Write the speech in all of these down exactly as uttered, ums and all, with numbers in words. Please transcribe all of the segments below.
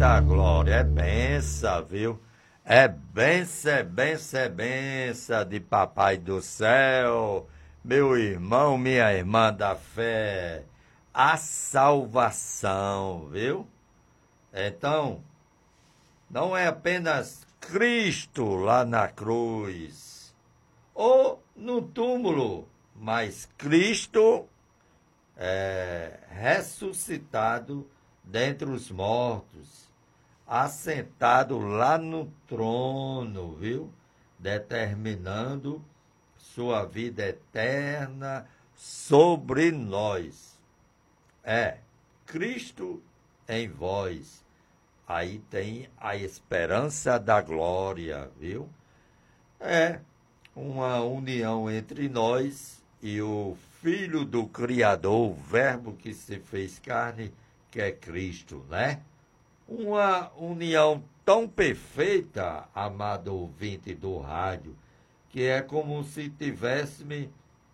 Eita glória, é benção, viu? É benção, é benção, é benção de Papai do Céu, meu irmão, minha irmã da fé, a salvação, viu? Então, não é apenas Cristo lá na cruz ou no túmulo, mas Cristo é ressuscitado dentre os mortos, assentado lá no trono, viu? Determinando sua vida eterna sobre nós. É, Cristo em vós. Aí tem a esperança da glória, viu? É uma união entre nós e o Filho do Criador, o Verbo que se fez carne, que é Cristo, né? Uma união tão perfeita, amado ouvinte do rádio, que é como se tivéssemos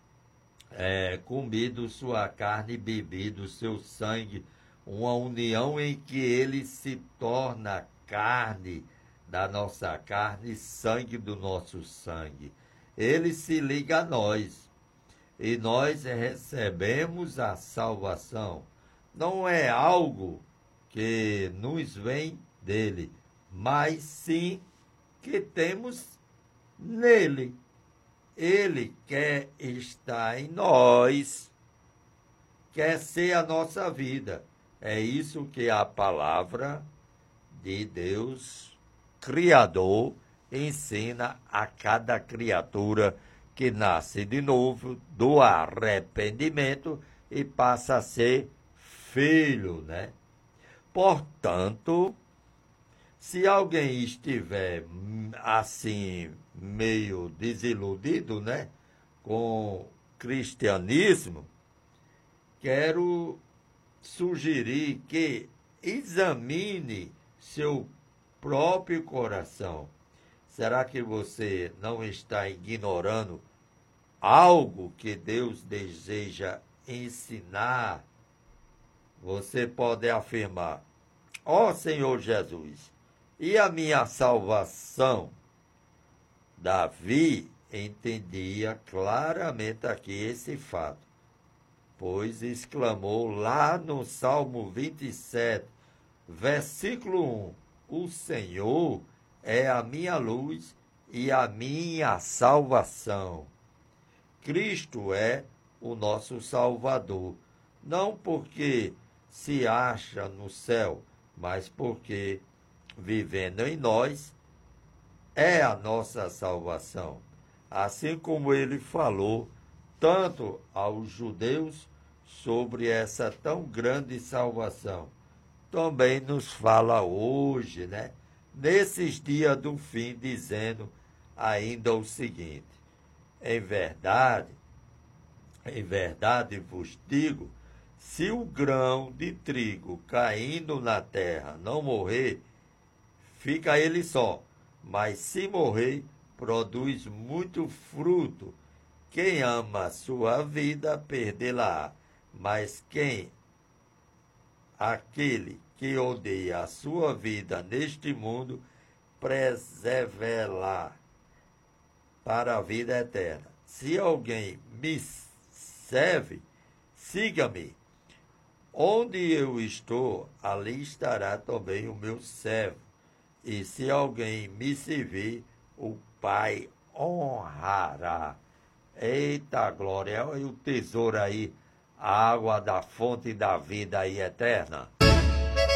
é, comido sua carne e bebido seu sangue, uma união em que ele se torna carne da nossa carne e sangue do nosso sangue. Ele se liga a nós e nós recebemos a salvação. Não é algo que nos vem dele, mas sim que temos nele. Ele quer estar em nós, quer ser a nossa vida. É isso que a palavra de Deus, Criador, ensina a cada criatura que nasce de novo do arrependimento e passa a ser filho, né? Portanto, se alguém estiver assim meio desiludido, né, com o cristianismo, quero sugerir que examine seu próprio coração. Será que você não está ignorando algo que Deus deseja ensinar? Você pode afirmar: ó Senhor Jesus, e a minha salvação? Davi entendia claramente aqui esse fato, pois exclamou lá no Salmo vinte e sete, versículo um, o Senhor é a minha luz e a minha salvação. Cristo é o nosso Salvador, não porque se acha no céu, mas porque, vivendo em nós, é a nossa salvação. Assim como ele falou tanto aos judeus sobre essa tão grande salvação, também nos fala hoje, né? Nesses dias do fim, dizendo ainda o seguinte: em verdade, em verdade vos digo, se o grão de trigo caindo na terra não morrer, fica ele só, mas se morrer, produz muito fruto. Quem ama a sua vida, perdê-la-á, mas quem, aquele que odeia a sua vida neste mundo, preserve-la para a vida eterna. Se alguém me serve, siga-me. Onde eu estou, ali estará também o meu servo. E se alguém me servir, o Pai honrará. Eita glória! Olha o tesouro aí, a água da fonte da vida aí eterna.